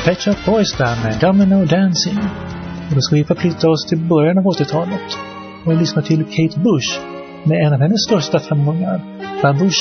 Pet Shop Boys där med Domino Dancing. Och då ska vi förflytta oss till början av 80-talet och lyssna till Kate Bush med en av hennes största framgångar, Babouche.